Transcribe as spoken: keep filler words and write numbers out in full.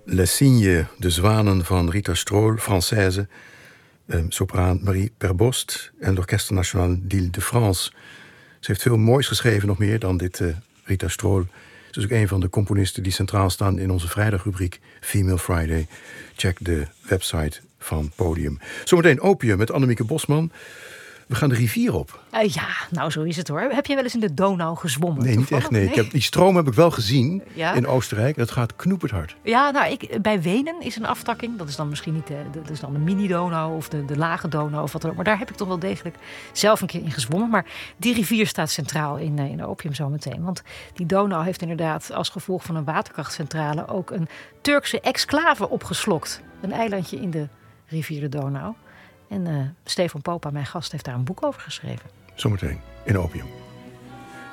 Les Cygnes, de zwanen van Rita Strohl, Française. Uh, sopraan Marie Perbost en l'Orchestre National d'Île-de-France. Ze heeft veel moois geschreven, nog meer dan dit uh, Rita Strohl. Ze is ook een van de componisten die centraal staan in onze vrijdagrubriek Female Friday. Check de website van Podium. Zometeen Opium met Annemieke Bosman. We gaan de rivier op. Uh, ja, nou zo is het hoor. Heb jij wel eens in de Donau gezwommen? Nee, niet echt. Nee. Nee. Ik heb, die stroom heb ik wel gezien ja? in Oostenrijk. Dat gaat knoeperd hard. Ja, nou, ik, bij Wenen is een aftakking. Dat is dan misschien niet de, de, dat is dan de mini-Donau of de, de lage Donau of wat dan ook. Maar daar heb ik toch wel degelijk zelf een keer in gezwommen. Maar die rivier staat centraal in, in Opium zometeen. Want die Donau heeft inderdaad als gevolg van een waterkrachtcentrale ook een Turkse exclave opgeslokt. Een eilandje in de rivier de Donau. En uh, Stefan Popa, mijn gast, heeft daar een boek over geschreven. Zometeen in Opium.